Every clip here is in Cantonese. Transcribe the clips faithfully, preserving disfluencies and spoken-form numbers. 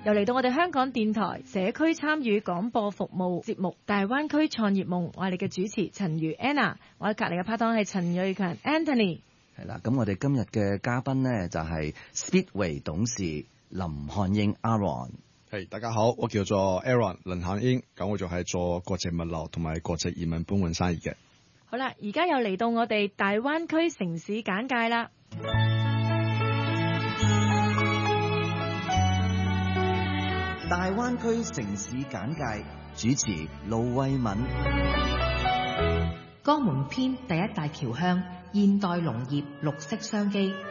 又嚟到我哋香港電台社區參與廣播服務節目《大灣區創業夢》，我係你嘅主持陳如 Anna， 我喺隔離嘅拍檔係陳瑞強 Anthony。 係啦，咁我哋今日嘅嘉賓呢，就係 Speedway 董事林漢英 Aaron。 係、hey, 大家好，我叫做 Aaron 林漢英，咁我就係做國際物流同埋國際移民搬運生意嘅。 好啦，而家又嚟到我哋大灣區城市簡介啦。 大灣區城市簡介主持盧慧敏。 江門篇第一大僑鄉，現代農業綠色商機。呢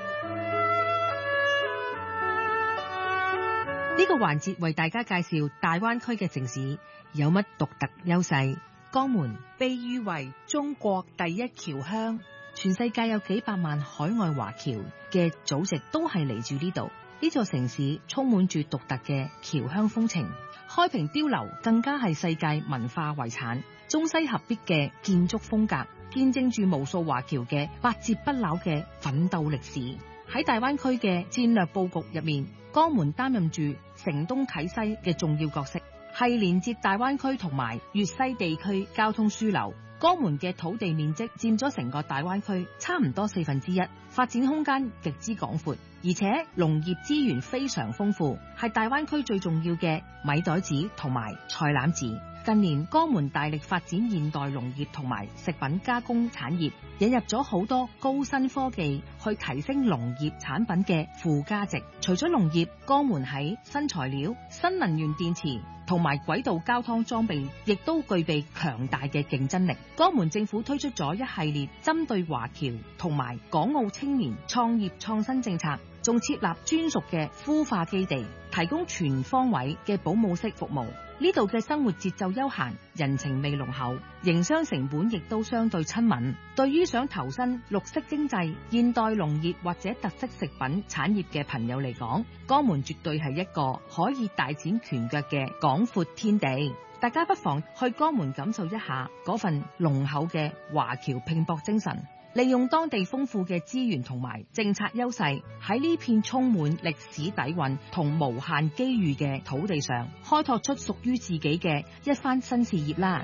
個環節為大家介紹大灣區嘅城市有乜獨特優勢。江門被譽為中國第一僑鄉，全世界有幾百萬海外華僑嘅祖籍都係嚟住呢度。呢座城市充滿住獨特嘅僑鄉風情，開平碉樓更加係世界文化遺產，中西合璧嘅建築風格，見證住無數華僑嘅百折不撓嘅奮鬥歷史。喺大灣區嘅戰略佈局入面，江門擔任住城東啟西嘅重要角色，係連接大灣區同埋粵西地區交通樞紐。江門嘅土地面積佔咗成個大灣區差唔多四分之一，發展空間極之廣闊，而且農業資源非常豐富，係大灣區最重要嘅米袋子同埋菜籃子。近年江門大力發展現代農業同埋食品加工產業，引入咗好多高新科技去提升農業產品嘅附加值。除咗農業，江門喺新材料、新能源電池同埋軌道交通裝備亦都具備強大嘅競爭力。江門政府推出咗一系列針對華僑同埋港澳青年創業創新政策，仲設立專屬嘅孵化基地，提供全方位嘅保姆式服務。呢度嘅生活節奏悠閒，人情味濃厚，營商成本亦都相對親民。對於想投身綠色經濟、現代農業或者特色食品產業嘅朋友嚟講，江門絕對係一個可以大展拳腳嘅廣闊天地。大家不妨去江門感受一下嗰份濃厚嘅華僑拼搏精神。利用當地豐富嘅資源同埋政策優勢，喺呢片充滿歷史底蘊同無限機遇嘅土地上，開拓出屬於自己嘅一番新事業啦。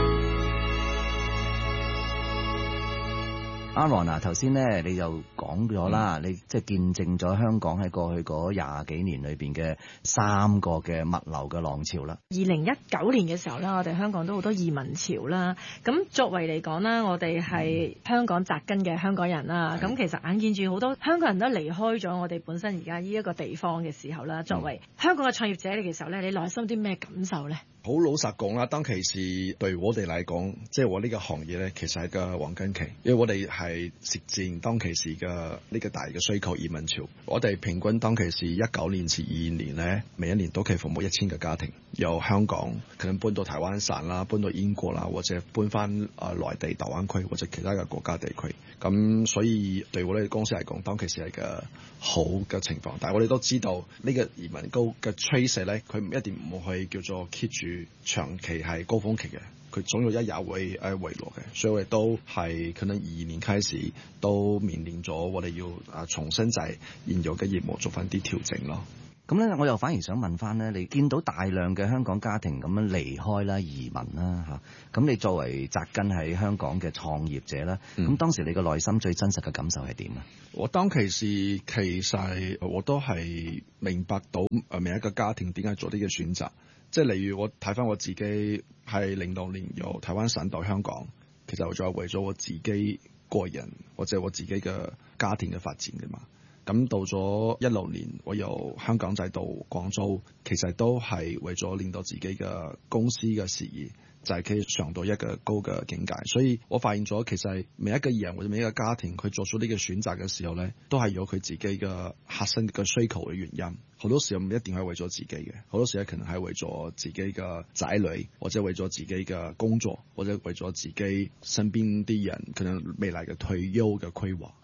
Aaron啊，頭先咧你就講咗啦，你即係見證咗香港喺過去嗰廿幾年裏邊嘅三個嘅物流嘅浪潮啦。 二零一九年嘅時候咧，我哋香港都好多移民潮啦。咁作為嚟講啦，我哋係香港扎根嘅香港人啦。咁、嗯、其實眼見住好多香港人都離開咗我哋本身而家呢一個地方嘅時候啦，作為香港嘅創業者嘅時候咧，你內心啲咩感受咧？ 好老實講啦，當其時對我哋嚟講，即係我呢個行業咧，其實係個黃金期，因為我哋係實戰當其時嘅呢個大嘅需求移民潮。我哋平均當其時一九年至二二年咧，每一年都可以服務一千個家庭，由香港可能搬到台灣省啦，搬到英國啦，或者搬翻啊內地大灣區或者其他嘅國家地區。咁所以對我哋公司嚟講，當其時係個好嘅情況。但係我哋都知道呢個移民高嘅趨勢咧，佢唔一定唔可以叫做 keep 住長期係高峰期嘅，佢總有一日會誒回落嘅。所以我哋都係可能二二年開始都面臨咗我哋要啊重新就係現有嘅業務做翻啲調整咯。 咁咧，我又反而想問翻咧，你見到大量嘅香港家庭咁樣離開啦、移民啦嚇，咁你作為紮根喺香港嘅創業者啦，咁、嗯、當時你個內心最真實嘅感受係點啊？ 我當其時其實我都係明白到誒每一個家庭點解做呢個選擇，即係例如我睇翻我自己係零六年由台灣省到香港，其實我就係為咗我自己個人或者我自己嘅家庭嘅發展嘅嘛。咁到咗一六年，我由香港仔到廣州，其實都係為咗令到自己嘅公司嘅事業就係可以上到一個高嘅境界。所以我發現咗，其實每一個人或者每一個家庭，佢做出呢個選擇嘅時候咧，都係有佢自己嘅核心嘅需求嘅原因。好多時候唔一定係為咗自己嘅，好多時候可能係為咗自己嘅仔女，或者為咗自己嘅工作，或者為咗自己身邊啲人可能未來嘅退休嘅規劃。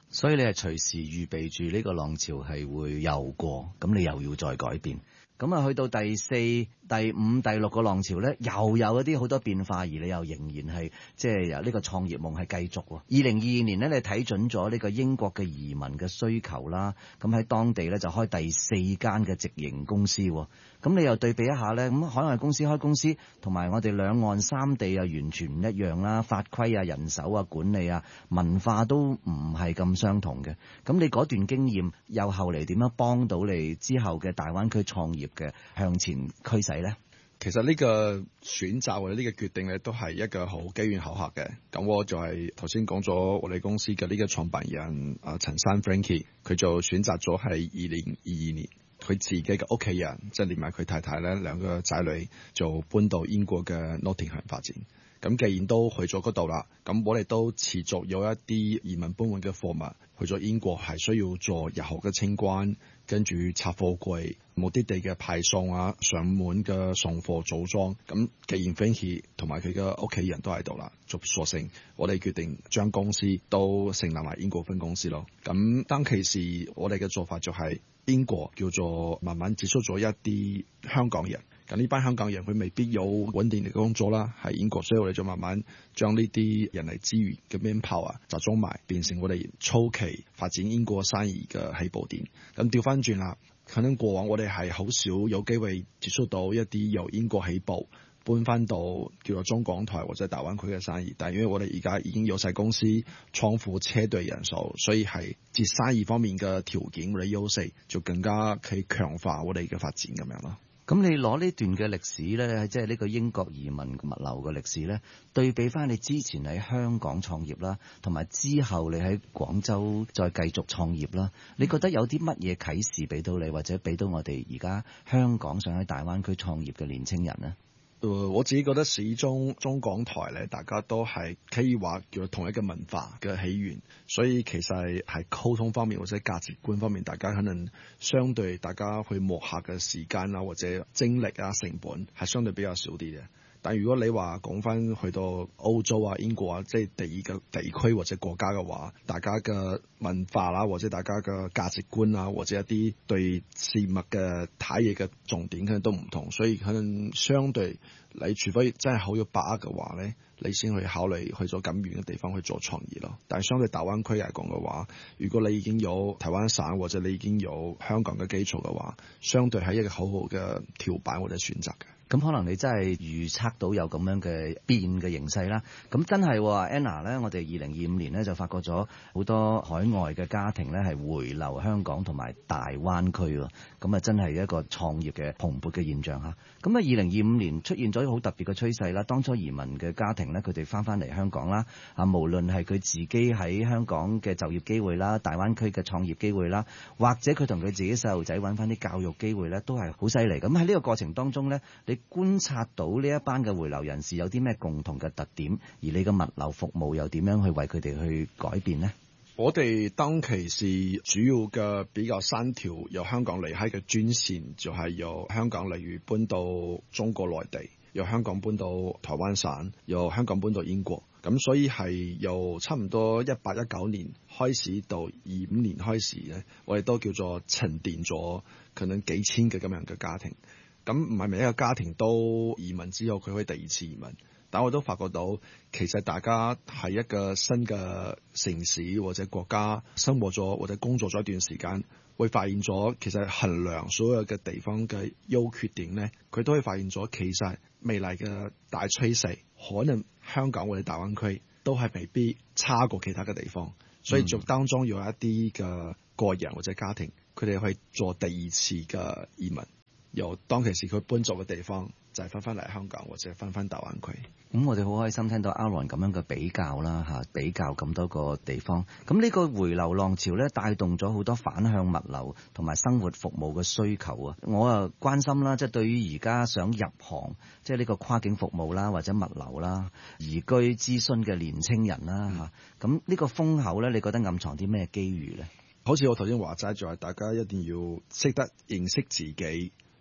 所以你係隨時預備住呢個浪潮係會又過，咁你又要再改變。咁啊，去到第四、第五、第六個浪潮咧，又有一啲好多變化，而你又仍然係即係由呢個創業夢係繼續喎。二零二二年咧，你睇準咗呢個英國嘅移民嘅需求啦，咁喺當地咧就開第四間嘅直營公司喎。咁你又對比一下咧，咁海外公司開公司同埋我哋兩岸三地又完全唔一樣啦，法規啊、人手啊、管理啊、文化都唔係咁相同嘅。咁你嗰段經驗又後嚟點樣幫到你之後嘅大灣區創業嘅向前驅使咧？ 其實呢個選擇或者呢個決定咧，都係一個好機緣巧合嘅。咁我就係頭先講咗我哋公司嘅呢個創辦人啊陳生 Frankie， 佢就選擇咗係二零二二年，佢自己嘅屋企人即係連埋佢太太咧兩個仔女就搬到英國嘅 Nottingham 發展。咁既然都去咗嗰度啦，咁我哋都持續有一啲移民搬運嘅貨物去咗英國，係需要做日後嘅清關，跟住拆貨櫃、目的地嘅派送啊、上門嘅送貨組裝。咁既然 Frankie 同埋佢嘅屋企人都喺度啦，就索性我哋決定將公司都成立埋英國分公司咯。咁當其時我哋嘅做法就係英國叫做慢慢接觸咗一啲香港人。咁呢班香港人佢未必有穩定嘅工作啦，喺英國，所以我哋就慢慢將呢啲人力資源嘅 manpower 集中埋，變成我哋初期發展英國生意嘅起步點。咁調翻轉啦，可能過往我哋係好少有機會接觸到一啲由英國起步搬翻到叫做中港台或者大灣區嘅生意，但係因為我哋而家已經有晒公司、倉庫、車隊人數，所以係接生意方面嘅條件或者優勢就更加可以強化我哋嘅發展咁樣咯。 咁你攞呢段嘅歷史咧，即係呢個英國移民物流嘅歷史咧，對比翻你之前喺香港創業啦，同埋之後你喺廣州再繼續創業啦，你覺得有啲乜嘢啟示俾到你，或者俾到我哋而家香港想喺大灣區創業嘅年青人呢？ 誒，我自己覺得始終中港台咧，大家都係可以話叫同一個文化嘅起源，所以其實係溝通方面或者價值觀方面，大家可能相對大家去磨合嘅時間啊，或者精力啊、成本係相對比較少啲嘅。但如果你話講翻去到歐洲啊、英國啊，即係第二個地區或者國家嘅話，大家嘅文化啦，或者大家嘅價值觀啊，或者一啲對事物嘅睇嘢嘅重點可能都唔同，所以可能相對你除非真係好有把握嘅話咧，你先去考慮去咗咁遠嘅地方去做創業咯。但係相對大灣區嚟講嘅話，如果你已經有台灣省或者你已經有香港嘅基礎嘅話，相對係一個好好嘅跳板或者選擇嘅。 咁可能你真係預測到有咁樣嘅變嘅形勢啦。咁真係 Anna 咧，我哋二零二五年咧就發覺咗好多海外嘅家庭咧係回流香港同埋大灣區喎。咁啊真係一個創業嘅蓬勃嘅現象嚇。咁啊二零二五年出現咗好特別嘅趨勢啦。當初移民嘅家庭咧，佢哋翻翻嚟香港啦，啊無論係佢自己喺香港嘅就業機會啦、大灣區嘅創業機會啦，或者佢同佢自己細路仔揾翻啲教育機會咧，都係好犀利。咁喺呢個過程當中咧，你觀察到呢一班嘅回流人士有啲咩共同嘅特點，而你嘅物流服務又點樣去為佢哋去改變呢？ 我哋當其時主要嘅比較三條由香港離開嘅專線，就係由香港例如搬到中國內地，由香港搬到台灣省，由香港搬到英國。咁所以係由差唔多一八一九年開始到二五年開始咧，我哋都叫做沉澱咗可能幾千嘅咁樣嘅家庭。咁唔係每一個家庭都移民之後佢可以第二次移民，但我都發覺到其實大家喺一個新嘅城市或者國家生活咗或者工作咗一段時間，會發現咗其實衡量所有嘅地方嘅優缺點咧，佢都會發現咗其實未來嘅大趨勢可能香港或者大灣區都係未必差過其他嘅地方，所以就當中有一啲嘅個人或者家庭，佢哋去做第二次嘅移民。由當其時佢搬咗嘅地方，就係翻返嚟香港或者翻返大灣區。 咁我哋好開心聽到 Aaron 咁樣嘅比較啦嚇，比較咁多個地方。咁呢個回流浪潮咧，帶動咗好多反向物流同埋生活服務嘅需求啊！我啊關心啦，即係對於而家想入行，即係呢個跨境服務啦或者物流啦、移居諮詢嘅年青人啦嚇，咁呢、嗯、個風口咧，你覺得暗藏啲咩機遇咧？ 好似我頭先話齋，就係大家一定要識得認識自己。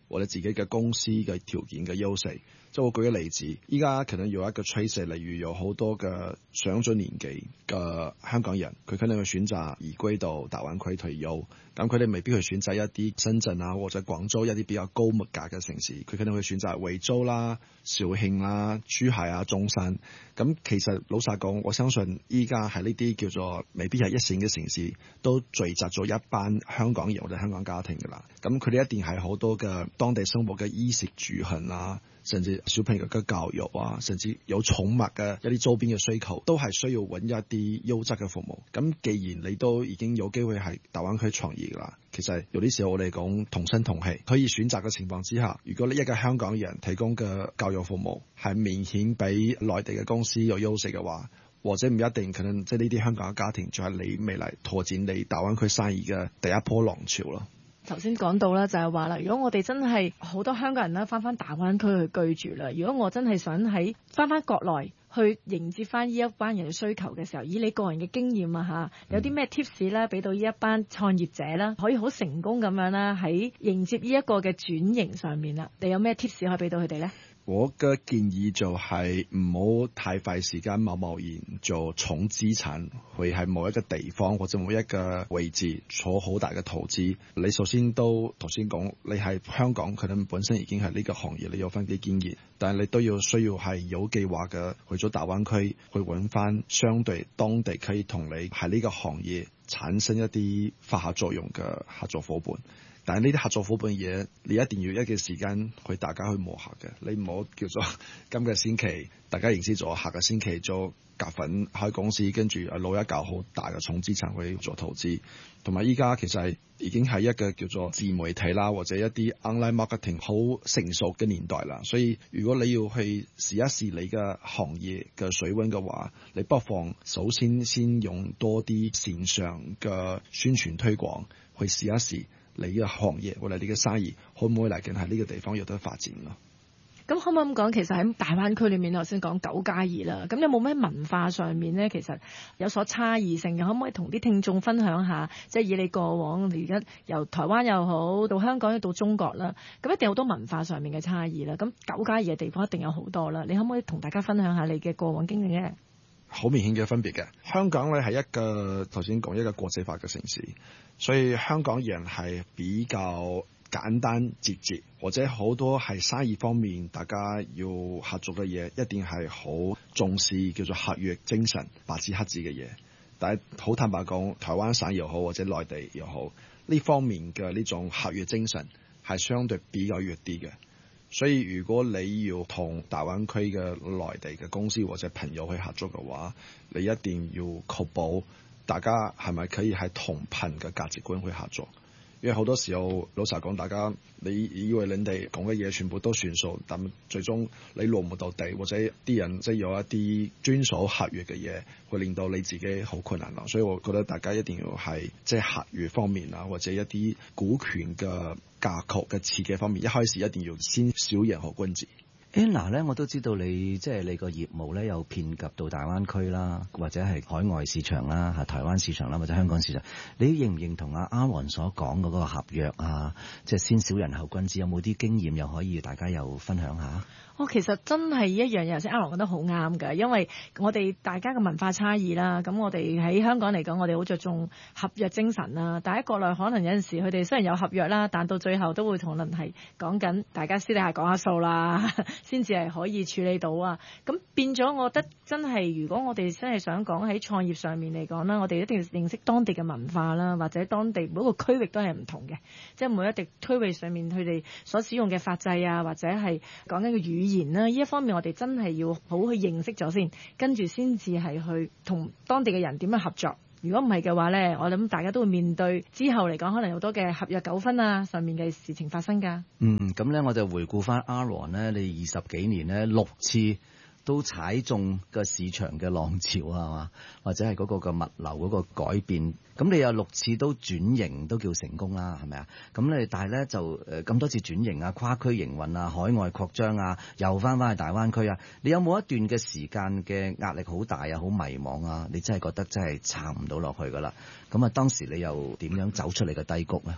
或者自己嘅公司嘅條件嘅優勢。即係我舉個例子，依家可能有一個趨勢，例如有好多嘅上咗年紀嘅香港人，佢可能會選擇移居到大灣區退休。咁佢哋未必去選擇一啲深圳啊或者廣州一啲比較高物價嘅城市，佢可能會選擇惠州啦、肇慶啦、珠海啊、中山。咁其實老實講，我相信依家喺呢啲叫做未必係一線嘅城市，都聚集咗一班香港人或者香港家庭㗎啦。咁佢哋一定係好多嘅當地生活嘅衣食住行啊，甚至小朋友嘅教育啊，甚至有寵物嘅一啲周邊嘅需求，都係需要揾一啲優質嘅服務。咁既然你都已經有機會喺大灣區創業啦，其實有啲時候我哋講同聲同氣，可以選擇嘅情況之下，如果你一個香港人提供嘅教育服務係明顯比內地嘅公司有優勢嘅話，或者唔一定可能即係呢啲香港嘅家庭就係你未來拓展你大灣區生意嘅第一波浪潮咯。 頭先講到啦，就係話啦，如果我哋真係好多香港人啦，翻翻大灣區去居住啦，如果我真係想喺翻翻國內去迎接翻呢一班人嘅需求嘅時候，以你個人嘅經驗啊嚇，有啲咩 tips 咧，俾到呢一班創業者啦，可以好成功咁樣啦，喺迎接呢一個嘅轉型上面啦，你有咩 tips 可以俾到佢哋咧？ 我嘅建議就係唔好太費時間貿貿然做重資產，去喺某一個地方或者某一個位置做好大嘅投資。你首先都頭先講，你喺香港可能本身已經係呢個行業，你有翻啲經驗，但係你都要需要係有計劃嘅去咗大灣區，去揾翻相對當地可以同你喺呢個行業產生一啲發酵作用嘅合作夥伴。但係呢啲合作夥伴嘢，你一定要一個時間去大家去磨合嘅。你唔好叫做今個星期大家認識咗，下個星期做夾份開公司，跟住攞一嚿好大嘅重資產去做投資。同埋依家其實係已經係一個叫做自媒體啦，或者一啲 online marketing 好成熟嘅年代啦。所以如果你要去試一試你嘅行業嘅水溫嘅話，你不妨首先先用多啲線上嘅宣傳推廣去試一試。你嘅行業或者你嘅生意可唔可以嚟緊喺呢個地方有得發展咯？ 咁可唔可以咁講？其實喺大灣區裏面，頭先講九加二啦。咁有冇咩文化上面咧，其實有所差異性嘅？可唔可以同啲聽眾分享下？即係以你過往而家由台灣又好到香港到中國啦，咁一定有好多文化上面嘅差異啦。咁九加二嘅地方一定有好多啦。你可唔可以同大家分享下你嘅過往經歷咧？ 好明顯嘅分別嘅，香港咧係一個頭先講一個國際化嘅城市，所以香港人係比較簡單直接，或者好多係生意方面大家要合作嘅嘢，一定係好重視叫做合約精神、白紙黑字嘅嘢。但係好坦白講，台灣省又好或者內地又好，呢方面嘅呢種合約精神係相對比較弱啲嘅。所以如果你要同大灣區嘅內地嘅公司或者朋友去合作嘅話，你一定要確保大家係咪可以喺同頻嘅價值觀去合作。因為好多時候老實講，大家你以為你哋講嘅嘢全部都算數，但最終你落唔到地，或者啲人即係有一啲遵守合約嘅嘢，會令到你自己好困難咯。所以我覺得大家一定要係即係合約方面啊，或者一啲股權嘅架構嘅設計方面，一開始一定要先小人後君子。 Anna 咧，我都知道你即係你個業務咧，有遍及到大灣區啦，或者係海外市場啦，嚇台灣市場啦，或者香港市場。你認唔認同阿 Aaron 所講嗰個合約啊？即係先小人後君子，有冇啲經驗又可以大家又分享下？ 我、哦、其實真係一樣嘢，頭先 Aaron 講得好啱㗎，因為我哋大家嘅文化差異啦，咁我哋喺香港嚟講，我哋好着重合約精神啦，但喺國內可能有陣時佢哋雖然有合約啦，但到最後都會同人係講緊大家私底下講下數啦，先至係可以處理到啊。咁變咗，我覺得真係如果我哋真係想講喺創業上面嚟講啦，我哋一定要認識當地嘅文化啦，或者當地每一個區域都係唔同嘅，即係每一地區域上面佢哋所使用嘅法制啊，或者係講緊嘅語言。言啦，呢一方面我哋真係要好去認識咗先，跟住先至係去同當地嘅人點樣合作。如果唔係嘅話呢，我諗大家都會面對之後嚟講可能有好多嘅合約糾紛啊上面嘅事情發生㗎。 嗯，咁呢，我就回顧翻 Aaron 呢，你二十幾年呢，六次都踩中個市場嘅浪潮係嘛，或者係嗰個嘅物流嗰個改變。咁你有六次都轉型都叫成功啦，係咪啊？咁你但係咧就誒咁多次轉型啊、跨區營運啊、海外擴張啊，又翻返去大灣區啊，你有冇一段嘅時間嘅壓力好大啊、好迷茫啊？你真係覺得真係撐唔到落去噶啦？咁啊，當時你又點樣走出嚟嘅低谷啊？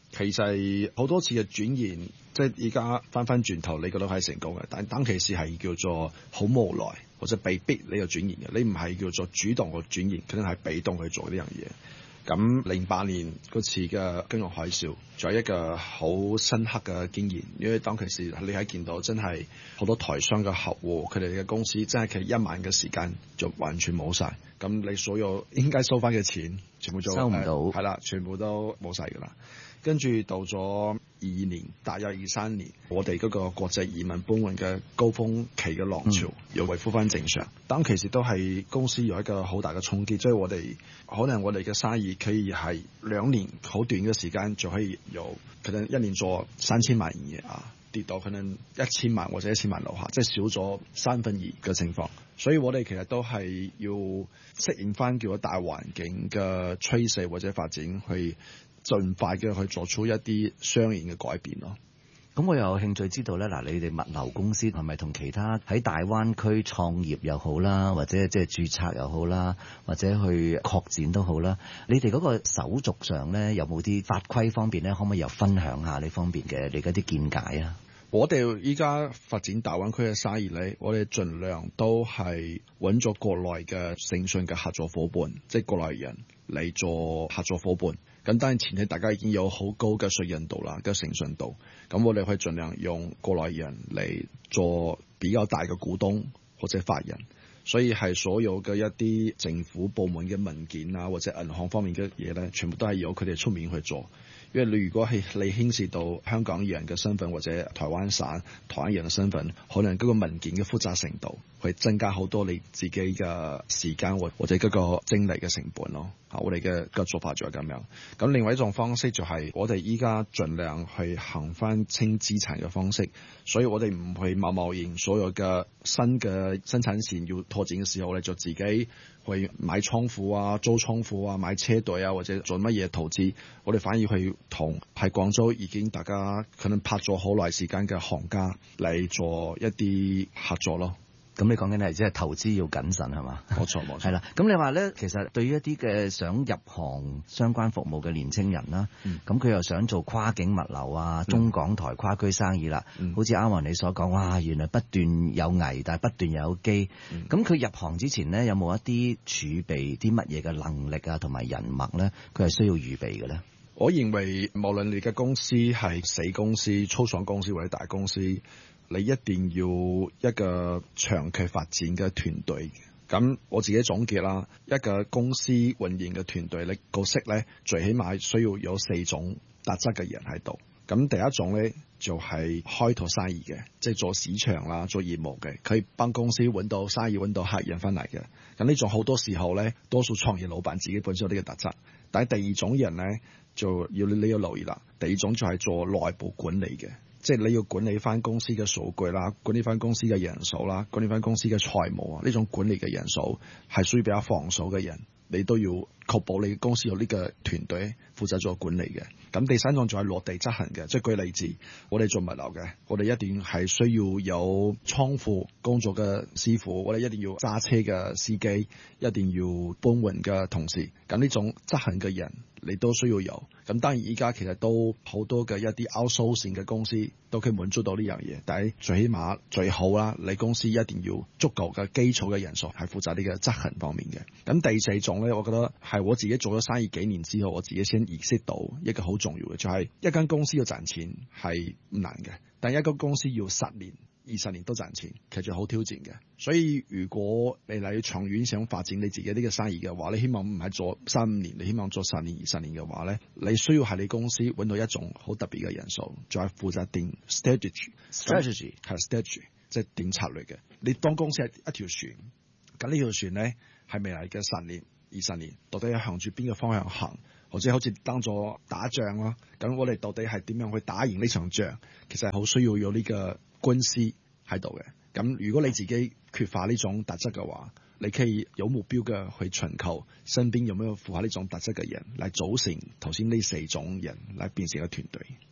其實好多次嘅轉型，即係而家翻翻轉頭，你覺得係成功嘅，但當其時係叫做好無奈或者被逼你個轉型嘅，你唔係叫做主動去轉型，可能係被動去做呢樣嘢。咁零八年嗰次嘅金融海嘯，仲有一個好深刻嘅經驗，因為當其時你係見到真係好多台商嘅客戶，佢哋嘅公司真係其實一晚嘅時間就完全冇晒，咁你所有應該收翻嘅錢，全部就收唔到， 係啦、呃，全部都冇晒㗎啦。跟住到咗二二年，大約二三年，我哋嗰個國際移民搬運嘅高峰期嘅浪潮、嗯、又恢復翻正常。當其時都係公司有一個好大嘅衝擊，即係我哋可能我哋嘅生意可以係兩年好短嘅時間就可以有可能一年做三千萬營業啊，跌到可能一千萬或者一千萬樓下，即係少咗三分二嘅情況。所以我哋其實都係要適應翻叫做大環境嘅趨勢或者發展去。盡快嘅去做出一啲相應嘅改變咯。 咁我有興趣知道咧，嗱，你哋物流公司係咪同其他喺大灣區創業又好啦，或者即係註冊又好啦，或者去擴展都好啦？你哋嗰個手續上咧，有冇啲法規方面咧，可唔可以又分享下呢方面嘅你嗰啲見解啊？ 我哋依家發展大灣區嘅生意咧，我哋盡量都係揾咗國內嘅誠信嘅合作夥伴，即係國內人嚟做合作夥伴。咁當然前提大家已經有好高嘅信任度啦，嘅誠信度。咁我哋可以盡量用國內人嚟做比較大嘅股東或者法人，所以係所有嘅一啲政府部門嘅文件啊，或者銀行方面嘅嘢咧，全部都係由佢哋出面去做。因為你如果係你牽涉到香港人嘅身份或者台灣省台灣人嘅身份，可能嗰個文件嘅複雜程度會增加好多你自己嘅時間或或者嗰個精力嘅成本咯。啊，我哋嘅個做法就係咁樣。咁另外一種方式就係我哋依家盡量去行翻清資產嘅方式，所以我哋唔去貿貿然所有嘅新嘅生產線要拓展嘅時候咧，就自己去買倉庫啊、租倉庫啊、買車隊啊，或者做乜嘢投資，我哋反而去同喺廣州已經大家可能拍咗好耐時間嘅行家嚟做一啲合作咯。 咁你講緊係即係投資要謹慎係嘛？ 冇錯冇錯。 係啦，咁你話咧，其實對於一啲嘅想入行相關服務嘅年青人啦，咁佢、嗯、又想做跨境物流啊、中港台跨區生意啦，嗯、好似啱啱你所講，哇，原來不斷有危，但係不斷有機。咁佢、嗯、入行之前咧，有冇一啲儲備啲乜嘢嘅能力啊，同埋人脈咧，佢係需要預備嘅咧？ 我認為無論你嘅公司係細公司、初創公司或者大公司，你一定要一個長期發展嘅團隊。咁我自己總結啦，一個公司運營嘅團隊，你角色咧，最起碼需要有四種特質嘅人喺度。咁第一種咧就係、是、開拓生意嘅，即係做市場啦、做業務嘅，佢幫公司揾到生意、揾到客人翻嚟嘅。咁呢種好多時候咧，多數創業老闆自己本身有呢個特質。但係第二種人咧，就要你要留意啦。第二種就係做內部管理嘅。即係你要管理翻公司嘅數據啦，管理翻公司嘅人手啦，管理翻公司嘅財務啊，呢種管理嘅人手係屬於比較防守嘅人，你都要確保你公司有呢個團隊負責做管理嘅。咁第三種就係落地執行嘅，即係舉例子，我哋做物流嘅，我哋一定係需要有倉庫工作嘅師傅，我哋一定要揸車嘅司機，一定要搬運嘅同事。咁呢種執行嘅人你都需要有。咁當然依家其實都好多嘅一啲 outsourcing 嘅公司都可以滿足到呢樣嘢，但係最起碼最好啦，你公司一定要足夠嘅基礎嘅人數係負責呢個執行方面嘅。咁第四種咧，我覺得係我自己做咗生意幾年之後，我自己先意識到一個好重要嘅，就係一間公司要賺錢係唔難嘅，但係一間公司要十年、二十年都賺錢，其實好挑戰嘅。所以如果你嚟長遠想發展你自己呢個生意嘅話，你希望唔係做三五年，你希望做十年、二十年嘅話咧，你需要喺你公司揾到一種好特別嘅人數，再負責定 strategy，strategy 係 strategy， 即係定策略嘅。你當公司係一條船，咁呢條船咧係未來嘅十年、二十年，到底係向住邊個方向行？或者好似當咗打仗咯，咁我哋到底係點樣去打贏呢場仗？其實好需要有呢個軍師喺度嘅。咁如果你自己缺乏呢種特質嘅話，你可以有目標嘅去尋求身邊有冇符合呢種特質嘅人，嚟組成頭先呢四種人嚟變成一個團隊。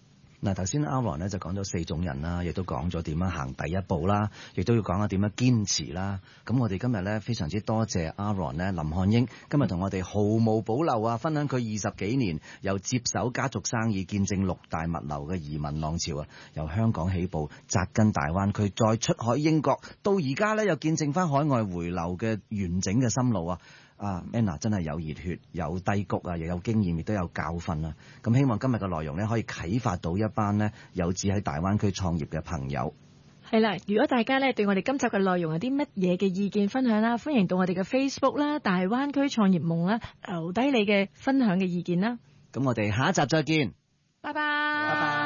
嗱，頭先 Aaron 咧就講咗四種人啦，亦都講咗點樣行第一步啦，亦都要講下點樣堅持啦。咁我哋今日咧非常之多謝 Aaron 咧林漢英，今日同我哋毫無保留啊，分享佢二十幾年由接手家族生意，見證六大物流嘅移民浪潮啊，由香港起步，扎根大灣區，再出海英國，到而家咧又見證翻海外回流嘅完整嘅心路啊！啊 Anna 真係有熱血，有低谷啊，又有經驗，亦都有教訓啊！咁希望今日嘅內容咧可以啟發到一班咧有志喺大灣區創業嘅朋友。 係啦，如果大家咧對我哋今集嘅內容有啲乜嘢嘅意見分享啦，歡迎到我哋嘅 Facebook 啦，大灣區創業夢啦，留低你嘅分享嘅意見啦。 咁我哋下一集再見， 拜拜。 拜拜。